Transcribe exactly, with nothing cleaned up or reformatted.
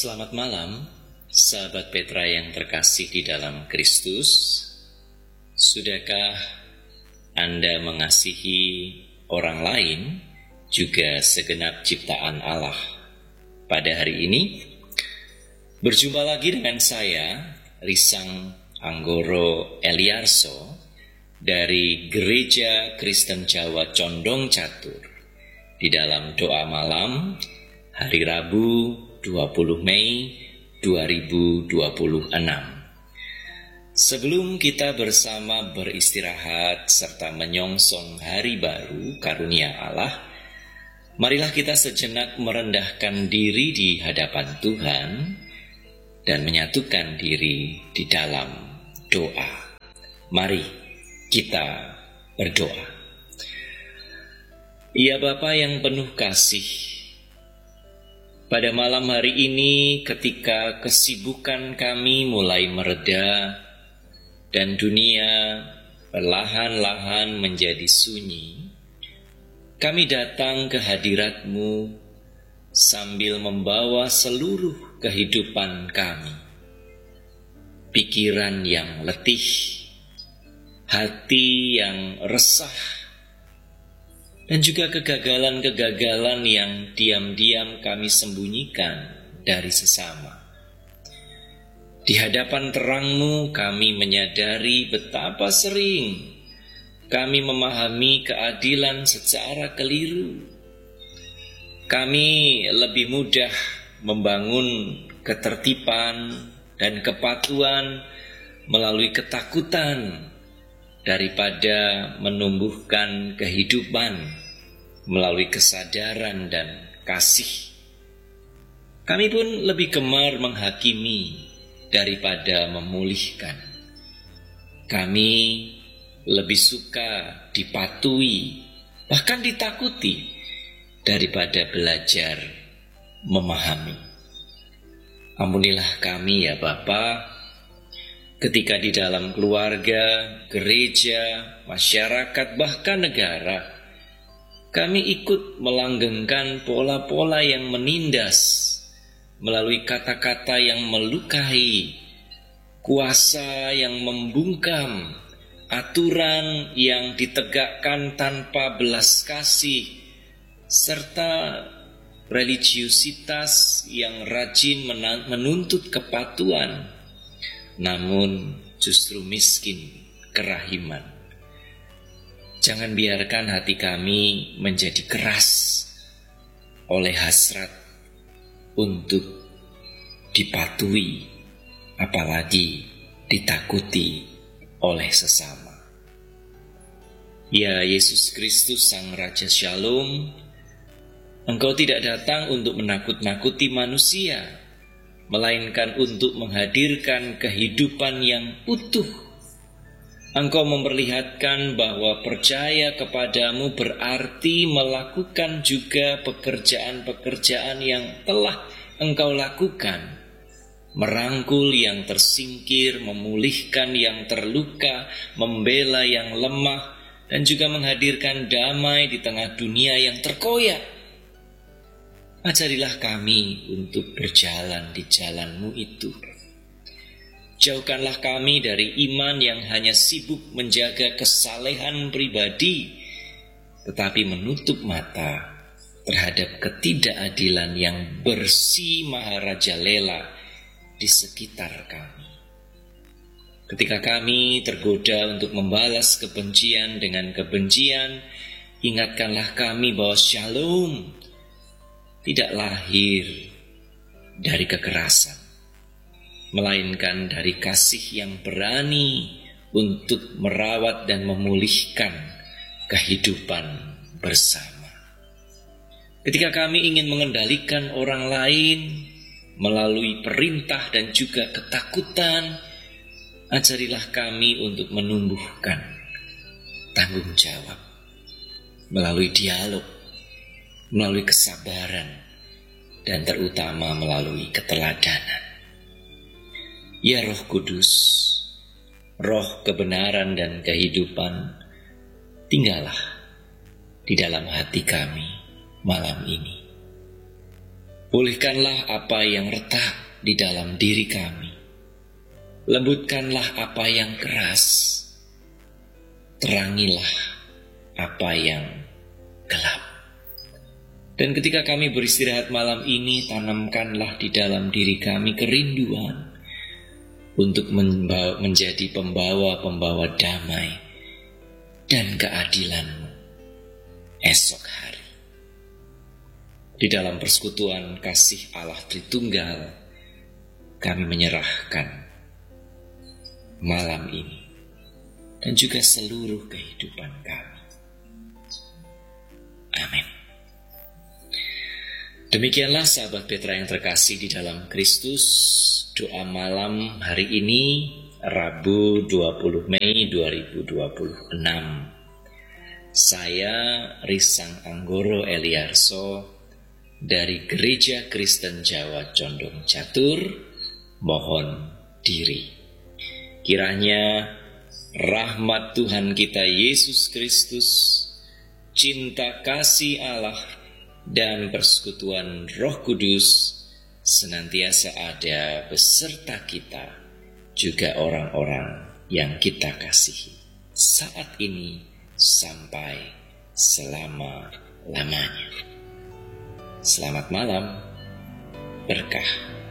Selamat malam, sahabat Petra yang terkasih di dalam Kristus. Sudahkah Anda mengasihi orang lain, juga segenap ciptaan Allah? Pada hari ini, berjumpa lagi dengan saya, Risang Anggoro Eliarso, dari Gereja Kristen Jawa Condong Catur, di dalam doa malam hari Rabu dua puluh Mei dua ribu dua puluh enam. Sebelum kita bersama beristirahat serta menyongsong hari baru karunia Allah, marilah kita sejenak merendahkan diri di hadapan Tuhan dan menyatukan diri di dalam doa. Mari kita berdoa. Ya Bapa yang penuh kasih, pada malam hari ini ketika kesibukan kami mulai mereda dan dunia perlahan-lahan menjadi sunyi, kami datang ke hadirat-Mu sambil membawa seluruh kehidupan kami. Pikiran yang letih, hati yang resah, dan juga kegagalan-kegagalan yang diam-diam kami sembunyikan dari sesama. Di hadapan terang-Mu kami menyadari betapa sering kami memahami keadilan secara keliru. Kami lebih mudah membangun ketertiban dan kepatuhan melalui ketakutan daripada menumbuhkan kehidupan melalui kesadaran dan kasih. Kami pun lebih gemar menghakimi daripada memulihkan. Kami lebih suka dipatuhi, bahkan ditakuti, daripada belajar memahami. Ampunilah kami ya Bapa, ketika di dalam keluarga, gereja, masyarakat, bahkan negara, kami ikut melanggengkan pola-pola yang menindas melalui kata-kata yang melukai, kuasa yang membungkam, aturan yang ditegakkan tanpa belas kasih, serta religiusitas yang rajin menuntut kepatuhan, namun justru miskin kerahiman. Jangan biarkan hati kami menjadi keras oleh hasrat untuk dipatuhi, apalagi ditakuti oleh sesama. Ya Yesus Kristus Sang Raja Shalom, Engkau tidak datang untuk menakut-nakuti manusia, melainkan untuk menghadirkan kehidupan yang utuh. Engkau memperlihatkan bahwa percaya kepadamu berarti melakukan juga pekerjaan-pekerjaan yang telah Engkau lakukan. Merangkul yang tersingkir, memulihkan yang terluka, membela yang lemah, dan juga menghadirkan damai di tengah dunia yang terkoyak. Ajarilah kami untuk berjalan di jalan-Mu itu. Jauhkanlah kami dari iman yang hanya sibuk menjaga kesalehan pribadi, tetapi menutup mata terhadap ketidakadilan yang bersih maharajalela di sekitar kami. Ketika kami tergoda untuk membalas kebencian dengan kebencian, ingatkanlah kami bahwa shalom tidak lahir dari kekerasan, melainkan dari kasih yang berani untuk merawat dan memulihkan kehidupan bersama. Ketika kami ingin mengendalikan orang lain melalui perintah dan juga ketakutan, ajarilah kami untuk menumbuhkan tanggung jawab melalui dialog, melalui kesabaran, dan terutama melalui keteladanan. Ya Roh Kudus, Roh kebenaran dan kehidupan, tinggallah di dalam hati kami malam ini. Pulihkanlah apa yang retak di dalam diri kami. Lembutkanlah apa yang keras. Terangilah apa yang gelap. Dan ketika kami beristirahat malam ini, tanamkanlah di dalam diri kami kerinduan untuk membawa, menjadi pembawa-pembawa damai dan keadilan-Mu esok hari. Di dalam persekutuan kasih Allah Tritunggal, kami menyerahkan malam ini dan juga seluruh kehidupan kami. Amin. Demikianlah sahabat Petra yang terkasih di dalam Kristus, doa malam hari ini, Rabu dua puluh Mei dua ribu dua puluh enam. Saya Risang Anggoro Eliarso dari Gereja Kristen Jawa Condong Catur, mohon diri. Kiranya rahmat Tuhan kita Yesus Kristus, cinta kasih Allah, dan persekutuan Roh Kudus senantiasa ada beserta kita, juga orang-orang yang kita kasihi, saat ini sampai selama-lamanya. Selamat malam, berkah.